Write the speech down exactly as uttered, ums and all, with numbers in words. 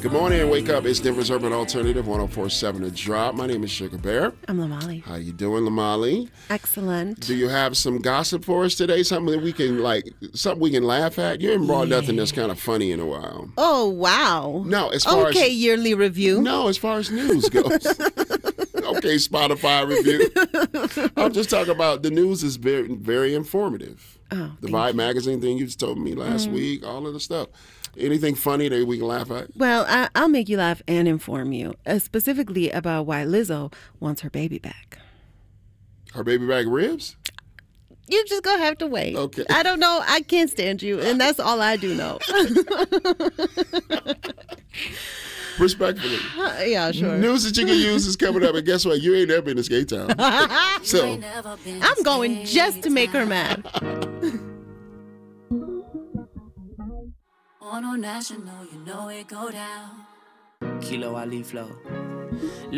Good morning and wake up. It's Denver's Urban Alternative, one oh four point seven The Drop. My name is Sugar Bear. I'm Lamali. How you doing, Lamali? Excellent. Do you have some gossip for us today? Something that we can like, something we can laugh at? You haven't brought yeah. nothing that's kind of funny in a while. Oh, wow. No, as far okay, as... yearly review. No, as far as news goes. Okay, Spotify review. I'm just talking about the news is very, very informative. Oh, the Vibe you. magazine thing you just told me last mm. week, all of the stuff. Anything funny that we can laugh at? Well, I, I'll make you laugh and inform you, uh, specifically about why Lizzo wants her baby back. Her baby back ribs? You're just going to have to wait. Okay. I don't know. I can't stand you, and that's all I do know. Respectfully. Uh, yeah, sure. News that you can use is coming up, and guess what? You ain't never been to Skate Town. So I'm going just to make her mad. On National, you know it go down. Kilo Ali Flow.